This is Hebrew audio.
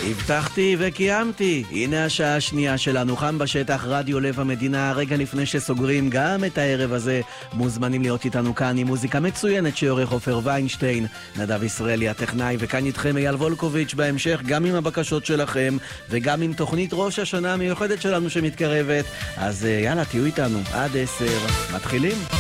הבטחתי וקיימתי. הנה השעה השנייה שלנו, חם בשטח, רדיו לב המדינה. רגע לפני שסוגרים גם את הערב הזה, מוזמנים להיות איתנו כאן עם מוזיקה מצוינת שעורך עופר ויינשטיין, נדב ישראלי הטכנאי, וכאן איתכם אייל וולקוביץ' בהמשך, גם עם הבקשות שלכם וגם עם תוכנית ראש השנה המיוחדת שלנו שמתקרבת. אז יאללה, תהיו איתנו עד 10. מתחילים.